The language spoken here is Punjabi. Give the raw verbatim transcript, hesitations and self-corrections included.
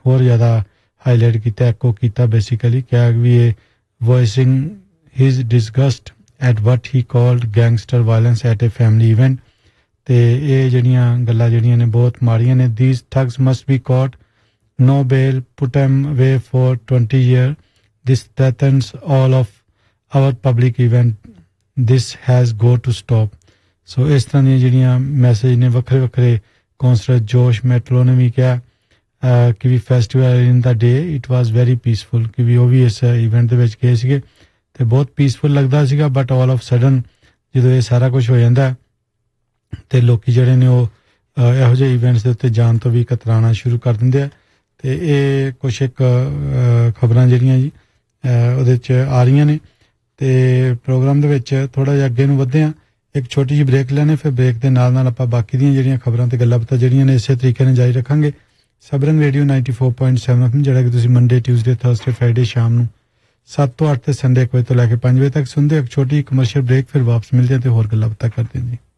होर ज़्यादा हाईलाइट किया एको किया बेसिकली क्या भी ये voicing his disgust eight what he called gangster violence eight a family event तो ये जड़ियाँ गल्लां जड़ियां ने बहुत माड़ियां ने these thugs must be caught no bell put am away for twenty year this threatens all of our public event this has go to stop so इस तरह दी जड़ियां मैसेज ने वक्रे वक्रे कौंसलर जोश मैटलो ने भी कहा कि भी festival in the day it was very peaceful कि भी वो भी इस इवेंट ਦੇ ਵਿੱਚ ਗਏ ਸੀਗੇ ਤੇ ਬਹੁਤ ਪੀਸਫੁਲ ਲੱਗਦਾ ਸੀਗਾ ਬਟ ਆਲ ਆਫ ਸਡਨ ਜਦੋਂ ਇਹ ਸਾਰਾ ਕੁਝ ਹੋ ਜਾਂਦਾ ਤੇ ਲੋਕੀ ਜਿਹੜੇ ਨੇ ਉਹ ਇਹੋ ਜਿਹੇ ਇਵੈਂਟਸ ਦੇ ਉੱਤੇ ਜਾਣ ਤੋਂ ਵੀ ਕਤਰਾਣਾ ਸ਼ੁਰੂ ਕਰ ਦਿੰਦੇ ਆ ਤੇ ਇਹ ਕੁਝ ਇੱਕ ਖਬਰਾਂ ਜਿਹੜੀਆਂ ਜੀ ਉਹਦੇ ਵਿੱਚ ਆ ਰਹੀਆਂ ਨੇ ਤੇ ਪ੍ਰੋਗਰਾਮ ਦੇ ਵਿੱਚ ਥੋੜਾ ਜਿਹਾ ਅੱਗੇ ਨੂੰ ਵਧਦੇ ਆ ਇੱਕ ਛੋਟੀ ਜਿਹੀ ਬ੍ਰੇਕ ਲੈਣੇ ਫਿਰ ਬ੍ਰੇਕ ਦੇ ਨਾਲ ਨਾਲ ਆਪਾਂ ਬਾਕੀ ਦੀਆਂ ਜਿਹੜੀਆਂ ਖਬਰਾਂ ਤੇ ਗੱਲਾਂ ਬਾਤਾਂ ਜਿਹੜੀਆਂ ਨੇ ਇਸੇ ਤਰੀਕੇ ਨਾਲ ਜਾਰੀ ਰੱਖਾਂਗੇ Sabrang radio ninety four point seven F M ਜਿਹੜਾ ਕਿ ਤੁਸੀਂ ਮੰਡੇ ਟਿਊਜ਼ਡੇ ਥਰਸਡੇ ਫਰਾਈਡੇ ਸ਼ਾਮ ਨੂੰ ਸੱਤ ਤੋਂ ਅੱਠ ਤੇ ਸੰਡੇ ਇੱਕ ਵਜੇ ਤੋਂ ਲੈ ਕੇ ਪੰਜ ਵਜੇ ਤੱਕ ਸੁਣਦੇ ਇੱਕ ਛੋਟੀ ਕਮਰਸ਼ੀਅਲ ਬ੍ਰੇਕ ਫਿਰ ਵਾਪਸ ਮਿਲਦੇ ਹਾਂ ਤੇ ਹੋਰ ਗੱਲਾਂ ਬਾਤਾਂ ਕਰਦੇ ਹਾਂ ਜੀ